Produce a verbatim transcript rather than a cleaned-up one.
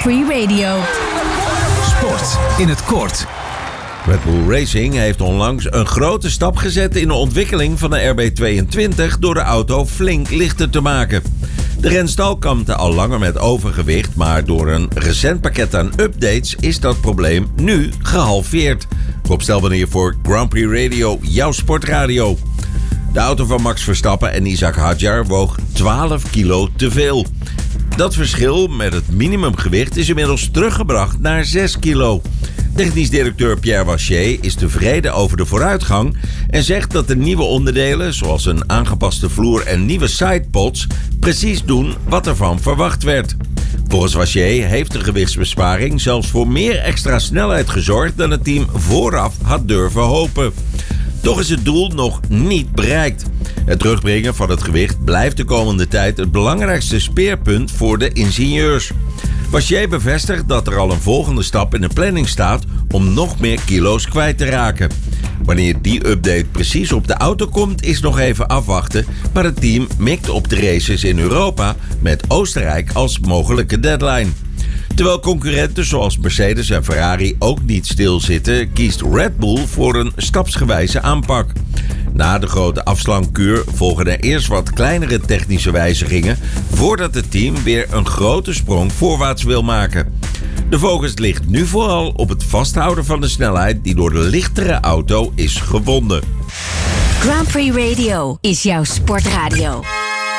Prix Radio. Sport in het kort. Red Bull Racing heeft onlangs een grote stap gezet in de ontwikkeling van de R B tweeëntwintig door de auto flink lichter te maken. De renstal kampte al langer met overgewicht, maar door een recent pakket aan updates is dat probleem nu gehalveerd. Rob Stelman hier voor Grand Prix Radio, jouw sportradio. De auto van Max Verstappen en Isaac Hadjar woog twaalf kilo te veel. Dat verschil met het minimumgewicht is inmiddels teruggebracht naar zes kilo. Technisch directeur Pierre Wachier is tevreden over de vooruitgang en zegt dat de nieuwe onderdelen, zoals een aangepaste vloer en nieuwe sidepods, precies doen wat ervan verwacht werd. Volgens Wachier heeft de gewichtsbesparing zelfs voor meer extra snelheid gezorgd dan het team vooraf had durven hopen. Toch is het doel nog niet bereikt. Het terugbrengen van het gewicht blijft de komende tijd het belangrijkste speerpunt voor de ingenieurs. Wachier bevestigt dat er al een volgende stap in de planning staat om nog meer kilo's kwijt te raken. Wanneer die update precies op de auto komt is nog even afwachten, maar het team mikt op de races in Europa met Oostenrijk als mogelijke deadline. Terwijl concurrenten zoals Mercedes en Ferrari ook niet stilzitten, kiest Red Bull voor een stapsgewijze aanpak. Na de grote afslankkuur volgen er eerst wat kleinere technische wijzigingen voordat het team weer een grote sprong voorwaarts wil maken. De focus ligt nu vooral op het vasthouden van de snelheid die door de lichtere auto is gewonnen. Grand Prix Radio is jouw sportradio.